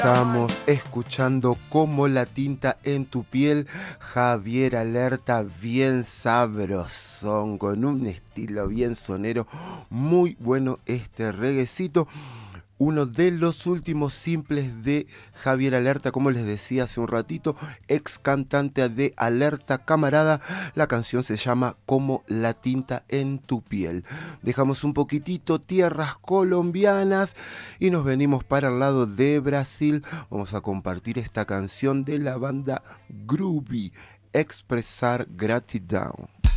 Estamos escuchando Como la tinta en tu piel, Javier Alerta, bien sabrosón, con un estilo bien sonero, muy bueno este reguecito. Uno de los últimos simples de Javier Alerta, como les decía hace un ratito, ex cantante de Alerta Camarada. La canción se llama Como la tinta en tu piel. Dejamos un poquitito tierras colombianas y nos venimos para el lado de Brasil. Vamos a compartir esta canción de la banda Groovy, Expresar Gratidão.